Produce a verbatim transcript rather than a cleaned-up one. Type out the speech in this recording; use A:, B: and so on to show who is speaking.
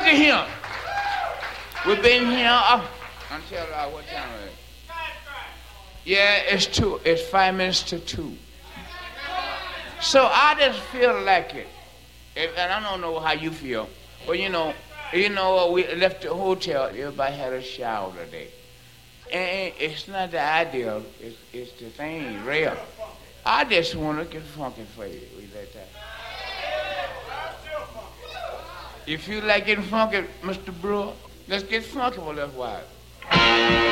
A: look at here. We've been here uh, until uh, what time is it? Yeah, it's two. It's five minutes to two. So I just feel like it, and I don't know how you feel, but you know, you know, we left the hotel. Everybody had a shower today, and it's not the ideal. It's it's the thing real. I just want to get funky for you. We let that. If you like getting funky, Mister Brewer, let's get funky for a little while.